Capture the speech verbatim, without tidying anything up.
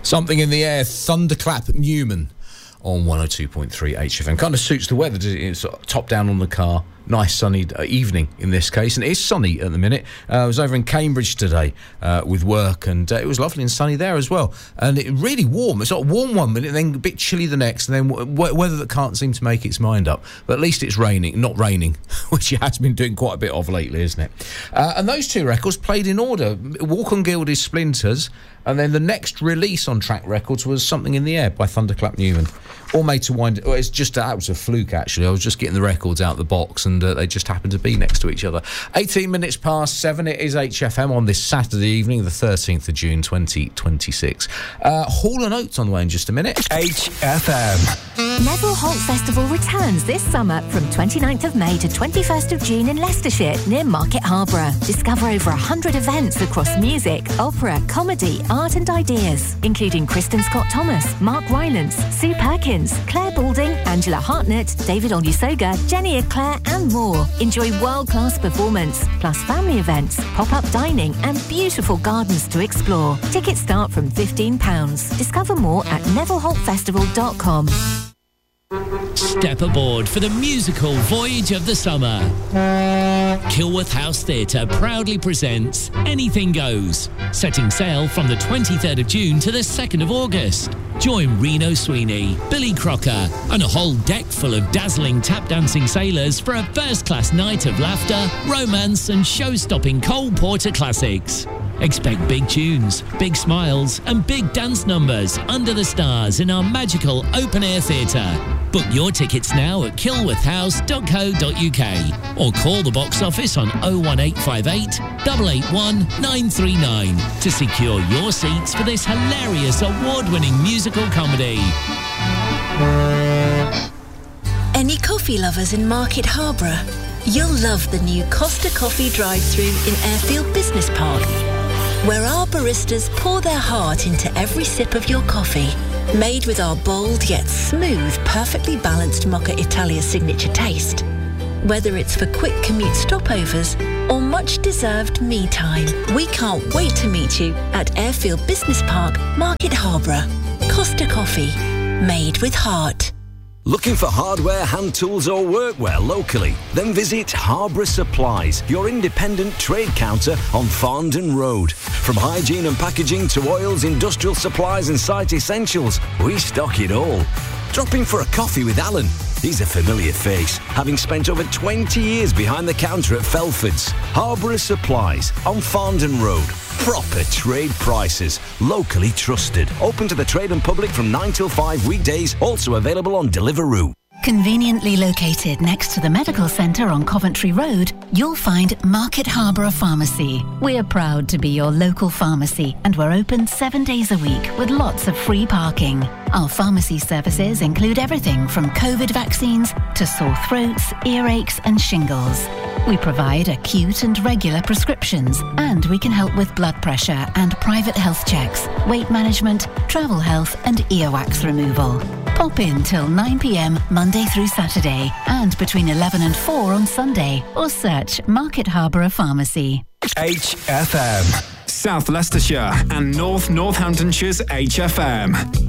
Something in the Air, Thunderclap Newman on one oh two point three H F M. Kind of suits the weather, does it? It's sort of top down on the car. Nice sunny uh, evening in this case, and it is sunny at the minute. Uh, I was over in Cambridge today uh, with work, and uh, it was lovely and sunny there as well. And it really warm. It's not warm one minute, then a bit chilly the next, and then w- weather that can't seem to make its mind up. But at least it's raining, not raining, which it has been doing quite a bit of lately, isn't it? Uh, and those two records played in order. Walk on Gilded Splinters, and then the next release on Track Records was Something in the Air by Thunderclap Newman. All made to wind... Well, it's just... That was a fluke, actually. I was just getting the records out of the box, and uh, they just happened to be next to each other. eighteen minutes past seven, it is H F M on this Saturday evening, the thirteenth of June, twenty twenty-six. Uh, Hall and Oates on the way in just a minute. H F M. Neville Holt Festival returns this summer from twenty-ninth of May to twenty-first of June in Leicestershire, near Market Harborough. Discover over one hundred events across music, opera, comedy, art and ideas, including Kristen Scott Thomas, Mark Rylance, Sue Perkins, Claire Balding, Angela Hartnett, David Olusoga, Jenny Eclair and more. Enjoy world-class performance, plus family events, pop-up dining and beautiful gardens to explore. Tickets start from fifteen pounds. Discover more at neville holt festival dot com. Step aboard for the musical voyage of the summer. Kilworth House Theatre proudly presents Anything Goes, setting sail from the twenty-third of June to the second of August. Join Reno Sweeney, Billy Crocker, and a whole deck full of dazzling tap-dancing sailors for a first-class night of laughter, romance, and show-stopping Cole Porter classics. Expect big tunes, big smiles, and big dance numbers under the stars in our magical open-air theatre. Book your tickets now at kilworth house dot co dot uk or call the box office on oh one eight five eight, eight eight one, nine three nine to secure your seats for this hilarious award-winning musical comedy. Any coffee lovers in Market Harborough? You'll love the new Costa Coffee drive-thru in Airfield Business Park, where our baristas pour their heart into every sip of your coffee. Made with our bold yet smooth, perfectly balanced Mocha Italia signature taste. Whether it's for quick commute stopovers or much-deserved me time, we can't wait to meet you at Airfield Business Park, Market Harborough. Costa Coffee, made with heart. Looking for hardware, hand tools or workwear locally? Then visit Harborough Supplies, your independent trade counter on Farndon Road. From hygiene and packaging to oils, industrial supplies and site essentials, we stock it all. Drop in for a coffee with Alan. He's a familiar face, having spent over twenty years behind the counter at Felford's. Harborough Supplies on Farndon Road. Proper trade prices, locally trusted. Open to the trade and public from nine till five weekdays, also available on Deliveroo. Conveniently located next to the medical centre on Coventry Road, you'll find Market Harborough Pharmacy. We're proud to be your local pharmacy and we're open seven days a week with lots of free parking. Our pharmacy services include everything from COVID vaccines to sore throats, earaches and shingles. We provide acute and regular prescriptions, and we can help with blood pressure and private health checks, weight management, travel health and earwax removal. Pop in till nine p m Monday through Saturday and between eleven and four on Sunday, or search Market Harborough Pharmacy. H F M. South Leicestershire and North Northamptonshire's H F M.